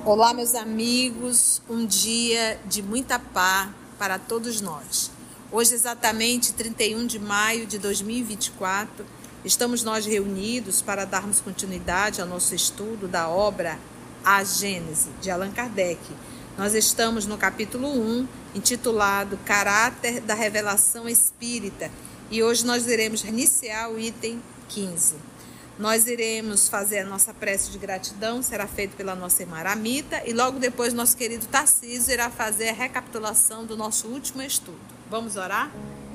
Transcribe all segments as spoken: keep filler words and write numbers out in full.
Olá, meus amigos, um dia de muita paz para todos nós. Hoje, exatamente trinta e um de maio de dois mil e vinte e quatro, estamos nós reunidos para darmos continuidade ao nosso estudo da obra A Gênese, de Allan Kardec. Nós estamos no capítulo um, intitulado Caráter da Revelação Espírita, e hoje nós iremos iniciar o item quinze. Nós iremos fazer a nossa prece de gratidão, será feito pela nossa irmã Aramita, e logo depois nosso querido Tarcísio irá fazer a recapitulação do nosso último estudo. Vamos orar?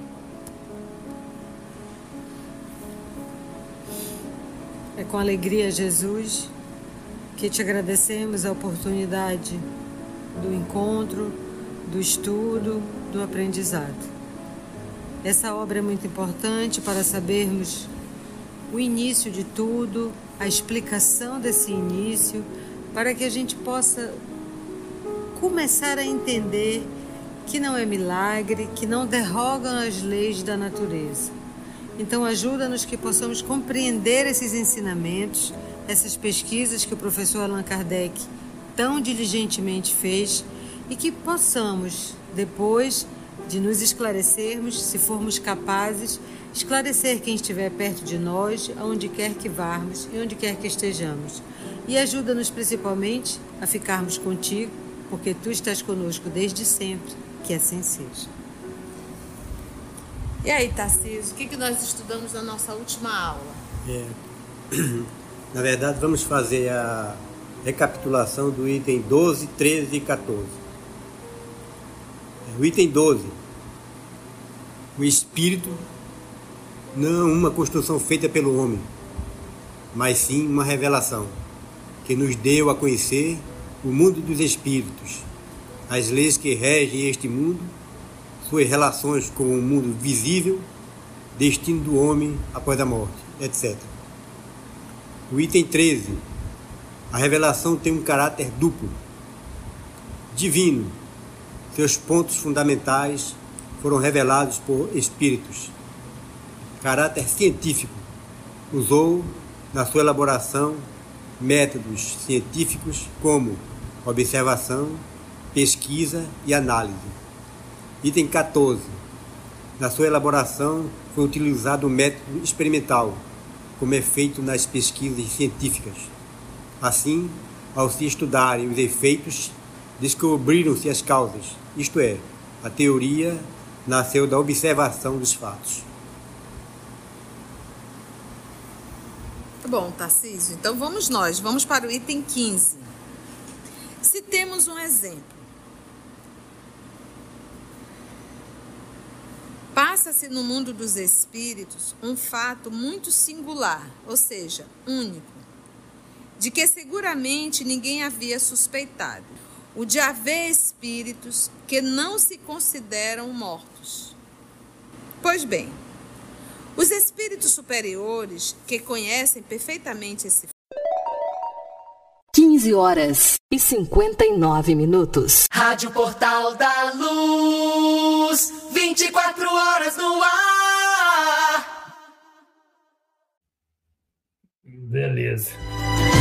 É com alegria, Jesus, que te agradecemos a oportunidade do encontro, do estudo, do aprendizado. Essa obra é muito importante para sabermos o início de tudo, a explicação desse início, para que a gente possa começar a entender que não é milagre, que não derrogam as leis da natureza. Então ajuda-nos que possamos compreender esses ensinamentos, essas pesquisas que o professor Allan Kardec tão diligentemente fez, e que possamos, depois de nos esclarecermos, se formos capazes, esclarecer quem estiver perto de nós, aonde quer que varmos e onde quer que estejamos. E ajuda-nos principalmente a ficarmos contigo, porque tu estás conosco desde sempre, que assim seja. E aí, Tarcísio, o que, que nós estudamos na nossa última aula? É, na verdade, vamos fazer a recapitulação do item doze, treze e quatorze. O item doze. O espírito não uma construção feita pelo homem, mas sim uma revelação que nos deu a conhecer o mundo dos espíritos, as leis que regem este mundo, suas relações com o mundo visível, destino do homem após a morte, etcétera. O item treze. A revelação tem um caráter duplo, divino. Seus pontos fundamentais foram revelados por espíritos. Caráter científico. Usou, na sua elaboração, métodos científicos como observação, pesquisa e análise. Item quatorze. Na sua elaboração, foi utilizado o método experimental, como é feito nas pesquisas científicas. Assim, ao se estudarem os efeitos, descobriram-se as causas, isto é, a teoria nasceu da observação dos fatos. Bom, Tarcísio, então vamos nós, vamos para o item quinze. Se temos um exemplo, passa-se no mundo dos espíritos um fato muito singular, ou seja, único, de que seguramente ninguém havia suspeitado, o de haver espíritos que não se consideram mortos. Pois bem, os espíritos superiores, que conhecem perfeitamente esse quinze horas e cinquenta e nove minutos. Rádio Portal da Luz, vinte e quatro horas no ar. Beleza.